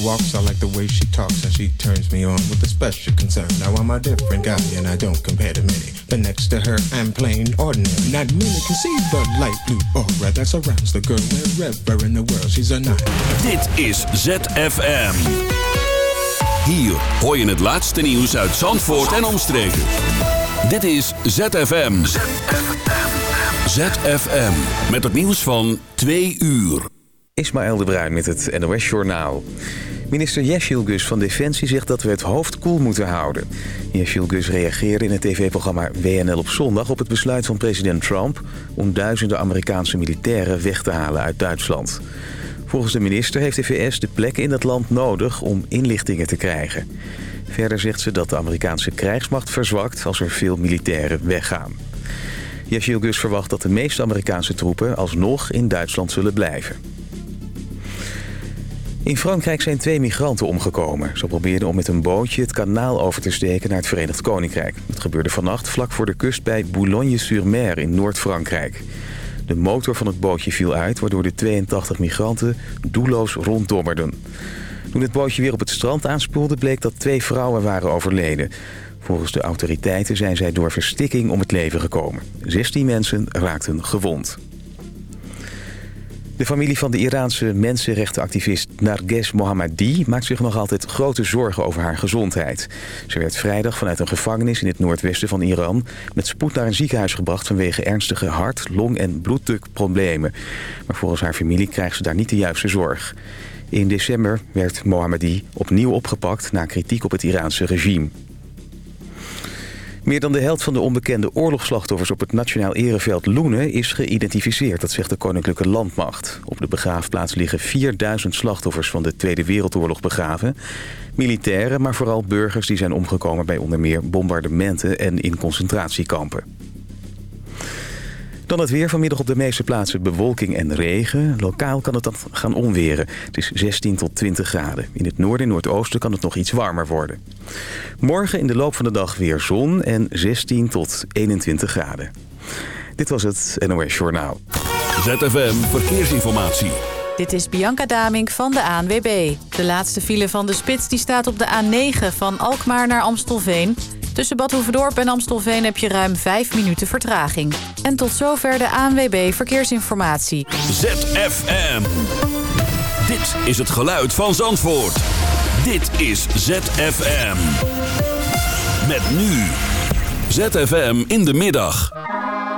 walks, I like the way she talks, and she turns me on with a special concern. Now I'm a different guy and I don't compare to many, but next to her I'm plain ordinary. Not many can see the light blue aura that surrounds the girl wherever in the world she's a nine. Dit is ZFM. Hier hoor je het laatste nieuws uit Zandvoort en omstreken. Dit is ZFM. ZFM. Met het nieuws van 2 uur. Ismaël de Bruin met het NOS Journaal. Minister Yeşilgöz van Defensie zegt dat we het hoofd koel moeten houden. Yeşilgöz reageerde in het tv-programma WNL op zondag op het besluit van president Trump om duizenden Amerikaanse militairen weg te halen uit Duitsland. Volgens de minister heeft de VS de plekken in het land nodig om inlichtingen te krijgen. Verder zegt ze dat de Amerikaanse krijgsmacht verzwakt als er veel militairen weggaan. Yeşilgöz verwacht dat de meeste Amerikaanse troepen alsnog in Duitsland zullen blijven. In Frankrijk zijn 2 migranten omgekomen. Ze probeerden om met een bootje het kanaal over te steken naar het Verenigd Koninkrijk. Het gebeurde vannacht vlak voor de kust bij Boulogne-sur-Mer in Noord-Frankrijk. De motor van het bootje viel uit, waardoor de 82 migranten doelloos ronddommerden. Toen het bootje weer op het strand aanspoelde, bleek dat 2 vrouwen waren overleden. Volgens de autoriteiten zijn zij door verstikking om het leven gekomen. 16 mensen raakten gewond. De familie van de Iraanse mensenrechtenactivist Narges Mohammadi maakt zich nog altijd grote zorgen over haar gezondheid. Ze werd vrijdag vanuit een gevangenis in het noordwesten van Iran met spoed naar een ziekenhuis gebracht vanwege ernstige hart-, long- en bloeddrukproblemen. Maar volgens haar familie krijgt ze daar niet de juiste zorg. In december werd Mohammadi opnieuw opgepakt na kritiek op het Iraanse regime. Meer dan de helft van de onbekende oorlogsslachtoffers op het Nationaal Ereveld Loenen is geïdentificeerd, dat zegt de Koninklijke Landmacht. Op de begraafplaats liggen 4000 slachtoffers van de Tweede Wereldoorlog begraven. Militairen, maar vooral burgers die zijn omgekomen bij onder meer bombardementen en in concentratiekampen. Dan het weer. Vanmiddag op de meeste plaatsen bewolking en regen. Lokaal kan het dan gaan onweren. Het is 16 tot 20 graden. In het noorden en noordoosten kan het nog iets warmer worden. Morgen in de loop van de dag weer zon en 16 tot 21 graden. Dit was het NOS Journaal. ZFM Verkeersinformatie. Dit is Bianca Damink van de ANWB. De laatste file van de spits die staat op de A9 van Alkmaar naar Amstelveen. Tussen Bad Hoeverdorp en Amstelveen heb je ruim 5 minuten vertraging. En tot zover de ANWB Verkeersinformatie. ZFM. Dit is het geluid van Zandvoort. Dit is ZFM. Met nu. ZFM in de middag.